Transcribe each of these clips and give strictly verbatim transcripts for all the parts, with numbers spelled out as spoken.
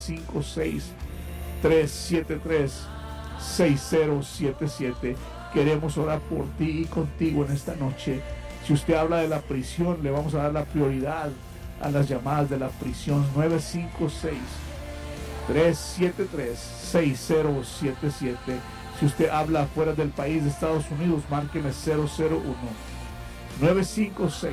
cinco seis, tres siete tres, seis cero siete siete. Queremos orar por ti y contigo en esta noche. Si usted habla de la prisión, le vamos a dar la prioridad a las llamadas de la prisión. Nueve cinco seis, tres siete tres, seis cero siete siete. Si usted habla fuera del país de Estados Unidos, márqueme cero cero uno, nueve cinco seis,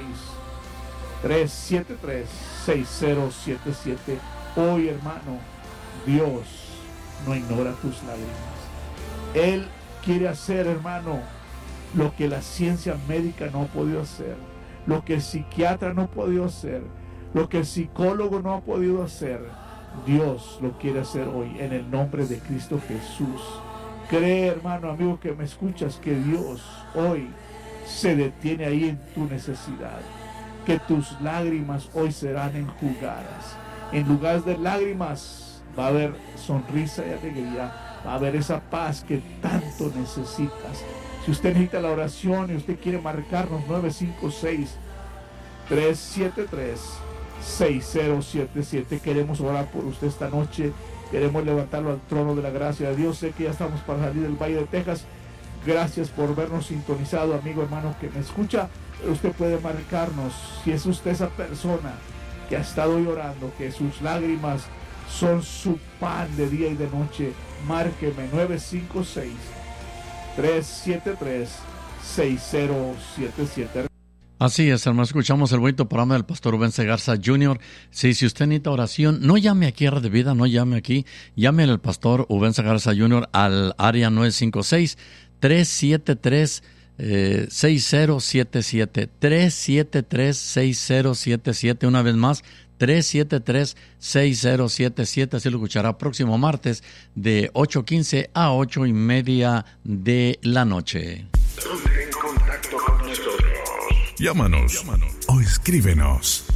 tres siete tres, seis cero siete siete. Hoy, hermano, Dios no ignora tus lágrimas. Él quiere hacer, hermano, lo que la ciencia médica no ha podido hacer, lo que el psiquiatra no ha podido hacer, lo que el psicólogo no ha podido hacer. Dios lo quiere hacer hoy en el nombre de Cristo Jesús. Cree, hermano, amigo que me escuchas, que Dios hoy se detiene ahí en tu necesidad, que tus lágrimas hoy serán enjugadas. En lugar de lágrimas va a haber sonrisa y alegría, va a haber esa paz que tanto necesitas. Si usted necesita la oración y usted quiere marcarnos, nueve cinco seis, tres siete tres, seis cero siete siete. Queremos orar por usted esta noche. Queremos levantarlo al trono de la gracia de Dios. Sé que ya estamos para salir del Valle de Texas. Gracias por vernos sintonizado, amigo, hermano, que me escucha. Usted puede marcarnos, si es usted esa persona que ha estado llorando, que sus lágrimas son su pan de día y de noche. Márqueme nueve cinco seis, tres siete tres, seis cero siete siete. Así es, hermano, escuchamos el bonito programa del pastor Rubén Segarza junior Sí, si usted necesita oración, no llame aquí a Red de Vida, no llame aquí, llame al pastor Rubén Segarza junior al área nueve cinco seis, tres siete tres, seis cero siete siete, tres siete tres, seis cero siete siete, una vez más, tres siete tres, seis cero siete siete. Así lo escuchará próximo martes de ocho quince a ocho y media de la noche. Ponte en contacto con nosotros. Llámanos, Llámanos o escríbenos.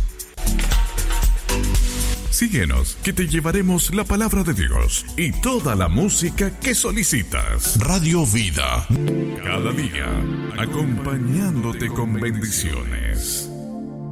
Síguenos, que te llevaremos la palabra de Dios y toda la música que solicitas. Radio Vida, cada día, acompañándote con bendiciones.